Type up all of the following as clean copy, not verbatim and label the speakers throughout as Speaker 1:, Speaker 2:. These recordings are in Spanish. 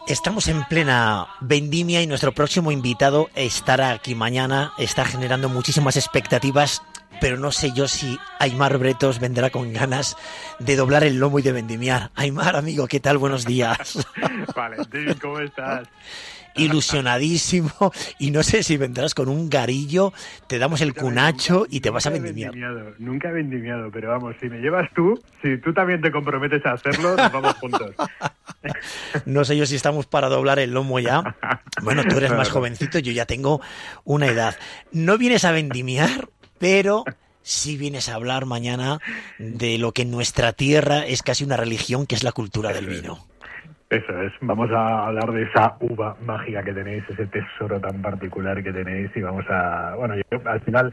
Speaker 1: Estamos en plena vendimia y nuestro próximo invitado estará aquí mañana, está generando muchísimas expectativas, pero no sé yo si Aimar Bretos vendrá con ganas de doblar el lomo y de vendimiar. Aimar, amigo, ¿qué tal? Buenos días.
Speaker 2: Valentín, ¿cómo estás?
Speaker 1: Ilusionadísimo, y no sé si vendrás con un garillo, te damos el cunacho y te vas a vendimiar.
Speaker 2: Nunca he vendimiado, pero vamos, si me llevas tú, si tú también te comprometes a hacerlo, nos vamos juntos.
Speaker 1: No sé yo si estamos para doblar el lomo ya. Bueno, tú eres más jovencito, yo ya tengo una edad. No vienes a vendimiar, pero sí vienes a hablar mañana de lo que en nuestra tierra es casi una religión, que es la cultura del vino.
Speaker 2: Eso es, vamos a hablar de esa uva mágica que tenéis, ese tesoro tan particular que tenéis, y vamos a... Bueno, yo al final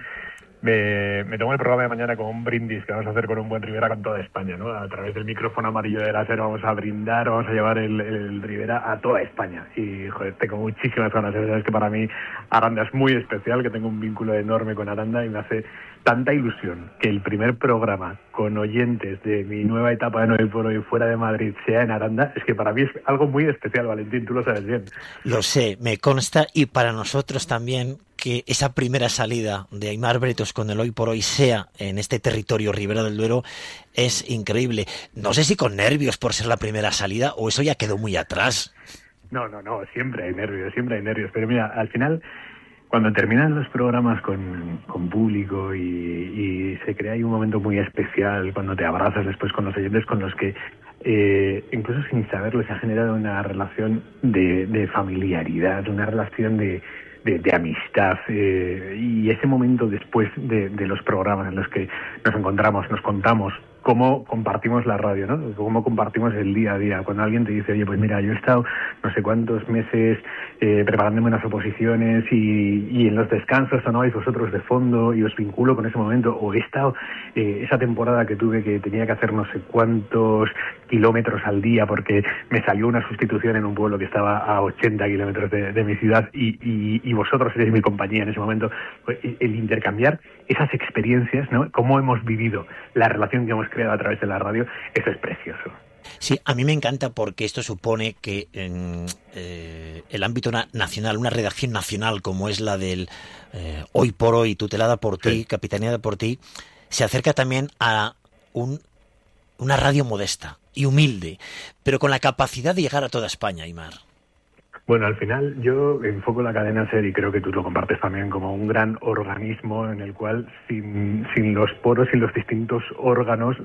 Speaker 2: me tomo el programa de mañana con un brindis que vamos a hacer con un buen Ribera con toda España, ¿no? A través del micrófono amarillo de láser vamos a brindar, vamos a llevar el Ribera a toda España. Y, joder, tengo muchísimas ganas. Sabes que para mí Aranda es muy especial, que tengo un vínculo enorme con Aranda y me hace tanta ilusión que el primer programa con oyentes de mi nueva etapa de 9 por hoy fuera de Madrid sea en Aranda. Es que para mí es algo muy especial, Valentín, tú lo sabes bien.
Speaker 1: Lo sé, me consta, y para nosotros también, que esa primera salida de Aimar Bretos con el Hoy por Hoy sea en este territorio Ribera del Duero es increíble. No sé si con nervios por ser la primera salida o eso ya quedó muy atrás.
Speaker 2: No, siempre hay nervios, pero mira, al final, cuando terminan los programas con público y se crea ahí un momento muy especial, cuando te abrazas después con los oyentes con los que incluso sin saberlo se ha generado una relación de familiaridad, una relación de amistad, y ese momento después de los programas en los que nos encontramos, nos contamos cómo compartimos la radio, ¿no? Cómo compartimos el día a día. Cuando alguien te dice, oye, pues mira, yo he estado no sé cuántos meses preparándome unas oposiciones y en los descansos sonabais vosotros de fondo y os vinculo con ese momento, o he estado esa temporada que tuve que tenía que hacer no sé cuántos kilómetros al día porque me salió una sustitución en un pueblo que estaba a 80 kilómetros de mi ciudad y vosotros eres mi compañía en ese momento. El intercambiar esas experiencias, ¿no? Cómo hemos vivido la relación que hemos creado a través de la radio, eso es precioso.
Speaker 1: Sí, a mí me encanta porque esto supone que en el ámbito nacional, una redacción nacional como es la del Hoy por Hoy, tutelada por ti, capitaneada por ti, se acerca también a una radio modesta y humilde, pero con la capacidad de llegar a toda España, Aimar.
Speaker 2: Bueno, al final yo enfoco la cadena SER, y creo que tú lo compartes también, como un gran organismo en el cual sin los poros y los distintos órganos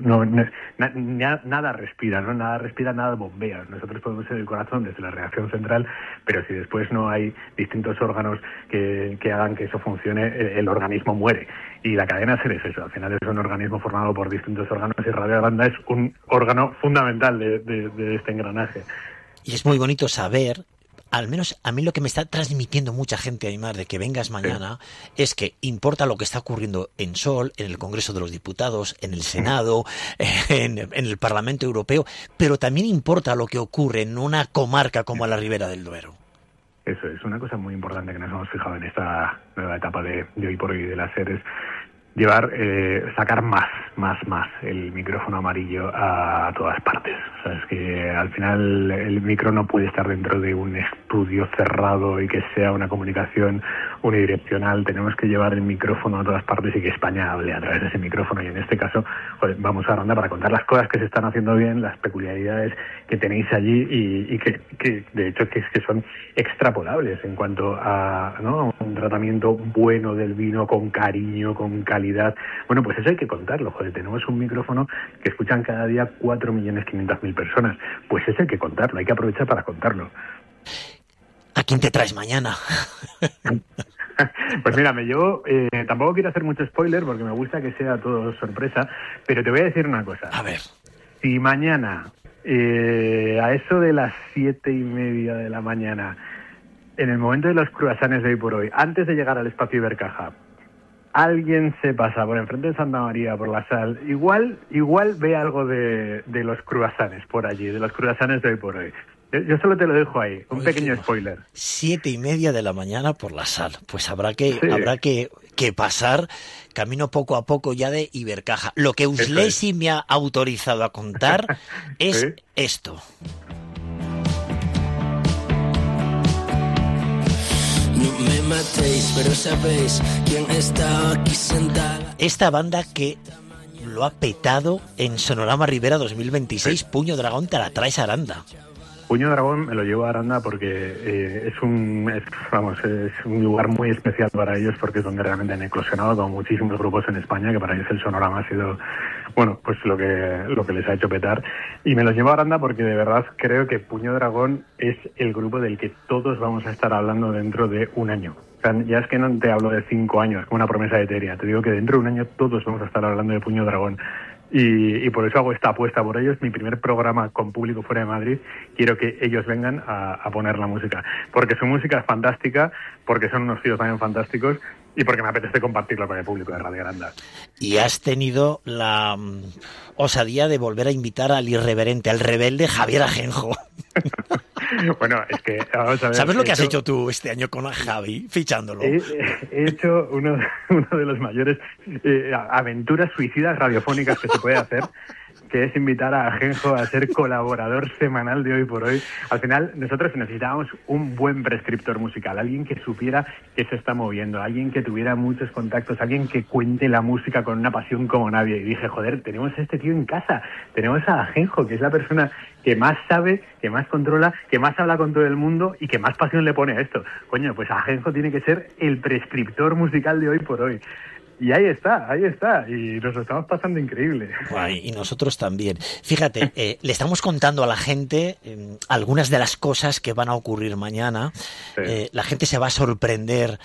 Speaker 2: nada respira, ¿no? Nada respira, nada bombea. Nosotros podemos ser el corazón desde la redacción central, pero si después no hay distintos órganos que hagan que eso funcione, el organismo muere. Y la cadena SER es eso, al final es un organismo formado por distintos órganos, y Radio Aranda es un órgano fundamental de este engranaje.
Speaker 1: Y es muy bonito saber, al menos a mí lo que me está transmitiendo mucha gente, Aimar, de que vengas mañana, es que importa lo que está ocurriendo en Sol, en el Congreso de los Diputados, en el Senado, en el Parlamento Europeo, pero también importa lo que ocurre en una comarca como la Ribera del Duero.
Speaker 2: Eso es una cosa muy importante que nos hemos fijado en esta nueva etapa de Hoy por Hoy de las SER, es sacar más el micrófono amarillo a todas partes. O sea, es que al final el micro no puede estar dentro de un estudio cerrado y que sea una comunicación unidireccional. Tenemos que llevar el micrófono a todas partes y que España hable a través de ese micrófono, y en este caso, joder, vamos a Aranda para contar las cosas que se están haciendo bien, las peculiaridades que tenéis allí y que de hecho que son extrapolables en cuanto a, ¿no?, un tratamiento bueno del vino, con cariño, con calidad. Bueno, pues eso hay que contarlo, joder, tenemos un micrófono que escuchan cada día 4.500.000 personas, pues eso hay que contarlo, hay que aprovechar para contarlo.
Speaker 1: ¿A quién te traes mañana?
Speaker 2: Pues mira, tampoco quiero hacer mucho spoiler porque me gusta que sea todo sorpresa, pero te voy a decir una cosa.
Speaker 1: A ver.
Speaker 2: Si mañana, a eso de las 7:30 de la mañana, en el momento de los cruasanes de Hoy por Hoy, antes de llegar al espacio Ibercaja, alguien se pasa por enfrente de Santa María, por la Sal, igual ve algo de los cruasanes por allí, de los cruasanes de Hoy por Hoy. Yo solo te lo dejo ahí, un pequeño spoiler.
Speaker 1: 7:30 de la mañana por la Sal. Pues habrá que pasar camino poco a poco ya de Ibercaja. Lo que Uslesi me ha autorizado a contar es esto.
Speaker 3: matéis, pero sabéis quién está aquí sentada.
Speaker 1: Esta banda que lo ha petado en Sonorama Ribera 2026, Puño Dragón, te la traes a Aranda.
Speaker 2: Puño Dragón me lo llevo a Aranda porque es un lugar muy especial para ellos, porque es donde realmente han eclosionado con muchísimos grupos en España, que para ellos el Sonorama ha sido, bueno, pues lo que les ha hecho petar. Y me los llevo a Aranda porque de verdad creo que Puño Dragón es el grupo del que todos vamos a estar hablando dentro de un año. O sea, ya es que no te hablo de 5 años, como una promesa etérea. Te digo que dentro de un año todos vamos a estar hablando de Puño Dragón. Y por eso hago esta apuesta por ellos. Mi primer programa con público fuera de Madrid, quiero que ellos vengan a poner la música. Porque su música es fantástica, porque son unos tíos también fantásticos y porque me apetece compartirlo con el público de Radio Aranda.
Speaker 1: Y has tenido la osadía de volver a invitar al irreverente, al rebelde Javier Ajenjo.
Speaker 2: Bueno, es que vamos a ver.
Speaker 1: ¿Sabes lo que has hecho tú este año con Javi, fichándolo?
Speaker 2: He hecho uno de los mayores aventuras suicidas radiofónicas que se puede hacer, que es invitar a Ajenjo a ser colaborador semanal de Hoy por Hoy. Al final, nosotros necesitábamos un buen prescriptor musical, alguien que supiera qué se está moviendo, alguien que tuviera muchos contactos, alguien que cuente la música con una pasión como nadie. Y dije, joder, tenemos a este tío en casa, tenemos a Ajenjo, que es la persona que más sabe, que más controla, que más habla con todo el mundo y que más pasión le pone a esto. Coño, pues Ajenjo tiene que ser el prescriptor musical de Hoy por Hoy. Y ahí está, y nos lo estamos pasando increíble.
Speaker 1: Guay, y nosotros también. Fíjate, le estamos contando a la gente algunas de las cosas que van a ocurrir mañana. Sí. La gente se va a sorprender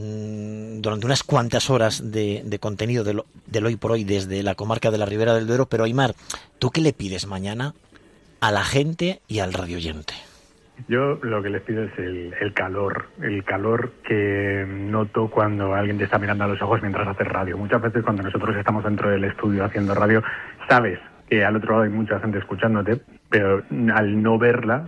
Speaker 1: durante unas cuantas horas de contenido del Hoy por Hoy desde la comarca de la Ribera del Duero. Pero Aimar, ¿tú qué le pides mañana a la gente y al radioyente?
Speaker 2: Yo lo que les pido es el calor que noto cuando alguien te está mirando a los ojos mientras haces radio. Muchas veces cuando nosotros estamos dentro del estudio haciendo radio, sabes que al otro lado hay mucha gente escuchándote, pero al no verla,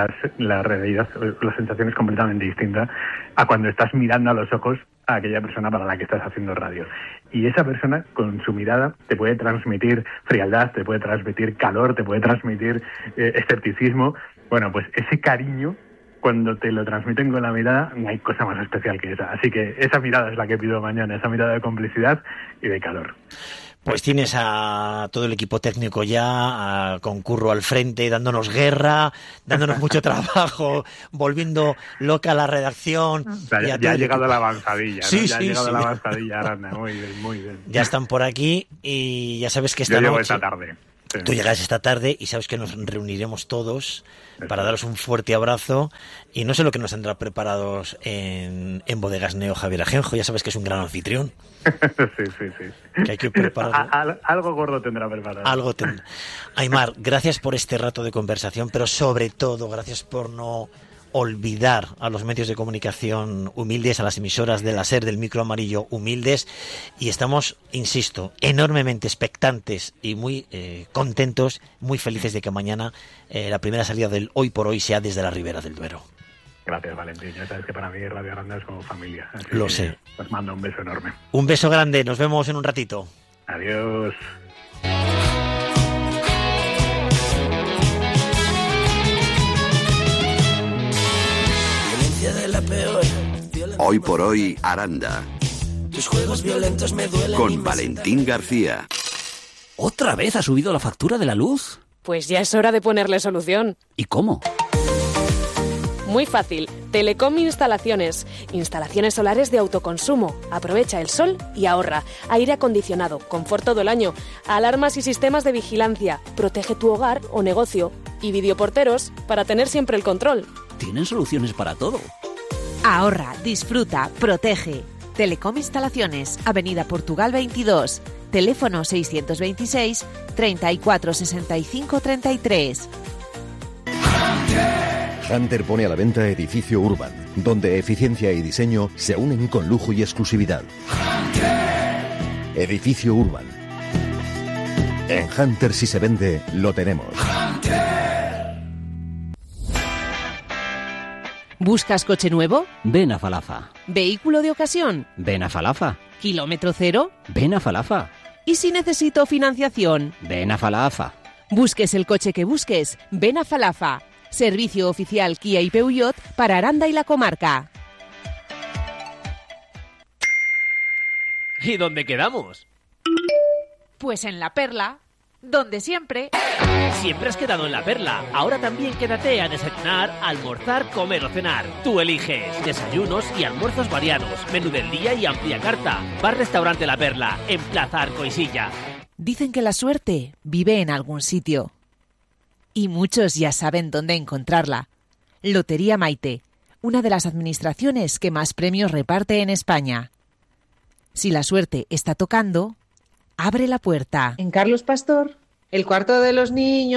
Speaker 2: la realidad, la sensación es completamente distinta a cuando estás mirando a los ojos a aquella persona para la que estás haciendo radio. Y esa persona, con su mirada, te puede transmitir frialdad, te puede transmitir calor, te puede transmitir escepticismo. Bueno, pues ese cariño, cuando te lo transmiten con la mirada, no hay cosa más especial que esa. Así que esa mirada es la que pido mañana, esa mirada de complicidad y de calor.
Speaker 1: Pues tienes a todo el equipo técnico ya, con Curro al frente, dándonos guerra, dándonos mucho trabajo, volviendo loca la redacción.
Speaker 2: Ya ha llegado la avanzadilla,
Speaker 1: sí,
Speaker 2: ¿no? Ya ha llegado la
Speaker 1: sí.
Speaker 2: avanzadilla, Aranda. Muy bien, muy bien.
Speaker 1: Ya están por aquí y ya sabes que esta
Speaker 2: Yo llego
Speaker 1: noche...
Speaker 2: esta tarde. Sí.
Speaker 1: Tú llegas esta tarde y sabes que nos reuniremos todos para daros un fuerte abrazo, y no sé lo que nos tendrá preparados en Bodegas Neo Javier Ajenjo. Ya sabes que es un gran anfitrión.
Speaker 2: Sí.
Speaker 1: Que hay que preparar.
Speaker 2: Algo gordo tendrá preparado.
Speaker 1: Algo tendrá. Aimar, gracias por este rato de conversación, pero sobre todo gracias por no olvidar a los medios de comunicación humildes, a las emisoras de la SER, del micro amarillo humildes, y estamos, insisto, enormemente expectantes y muy contentos, muy felices de que mañana la primera salida del Hoy por Hoy sea desde la Ribera del Duero.
Speaker 2: Gracias, Valentín. Ya sabes que para mí Radio Aranda es como familia. Así
Speaker 1: lo sé.
Speaker 2: Os mando un beso enorme.
Speaker 1: Un beso grande, nos vemos en un ratito.
Speaker 2: Adiós.
Speaker 4: Hoy por Hoy, Aranda.
Speaker 3: Tus juegos violentos me duelen.
Speaker 4: Con Valentín García.
Speaker 5: ¿Otra vez ha subido la factura de la luz?
Speaker 6: Pues ya es hora de ponerle solución.
Speaker 5: ¿Y cómo?
Speaker 6: Muy fácil. Telecom Instalaciones. Instalaciones solares de autoconsumo. Aprovecha el sol y ahorra. Aire acondicionado, confort todo el año, alarmas y sistemas de vigilancia. Protege tu hogar o negocio. Y videoporteros para tener siempre el control.
Speaker 5: Tienen soluciones para todo.
Speaker 7: Ahorra, disfruta, protege. Telecom Instalaciones, Avenida Portugal 22. Teléfono 626 34 65 33.
Speaker 8: Hunter pone a la venta Edificio Urban, donde eficiencia y diseño se unen con lujo y exclusividad. Edificio Urban. En Hunter, si se vende, lo tenemos.
Speaker 7: ¿Buscas coche nuevo?
Speaker 5: Ven a Falafa.
Speaker 7: ¿Vehículo de ocasión?
Speaker 5: Ven a Falafa.
Speaker 7: ¿Kilómetro cero?
Speaker 5: Ven a Falafa.
Speaker 7: ¿Y si necesito financiación?
Speaker 5: Ven a Falafa.
Speaker 7: Busques el coche que busques, ven a Falafa. Servicio oficial Kia y Peugeot para Aranda y la comarca.
Speaker 5: ¿Y dónde quedamos?
Speaker 9: Pues en La Perla, donde siempre.
Speaker 5: Siempre has quedado en La Perla. Ahora también quédate a desayunar, almorzar, comer o cenar. Tú eliges. Desayunos y almuerzos variados, menú del día y amplia carta. Bar-restaurante La Perla, en Plaza Arcoisilla.
Speaker 10: Dicen que la suerte vive en algún sitio. Y muchos ya saben dónde encontrarla. Lotería Maite, una de las administraciones que más premios reparte en España. Si la suerte está tocando, abre la puerta.
Speaker 11: En Carlos Pastor, el cuarto de los niños.